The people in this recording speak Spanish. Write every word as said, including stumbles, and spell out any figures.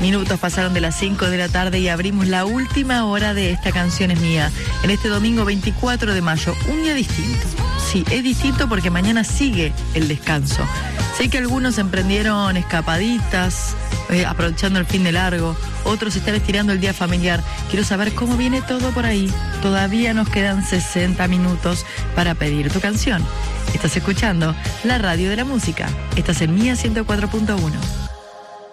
minutos pasaron de las cinco de la tarde y abrimos la última hora de Esta Canción Es Mía. En este domingo veinticuatro de mayo, un día distinto. Sí, es distinto porque mañana sigue el descanso. Sé que algunos emprendieron escapaditas, eh, aprovechando el fin de largo. Otros están estirando el día familiar. Quiero saber cómo viene todo por ahí. Todavía nos quedan sesenta minutos para pedir tu canción. Estás escuchando la radio de la música. Estás en Mía ciento cuatro punto uno.